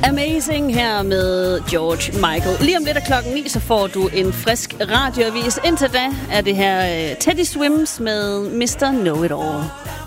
Amazing her med George Michael. Lige om lidt af 9:00, så får du en frisk radioavis. Indtil da er det her Teddy Swims med Mr. Know It All.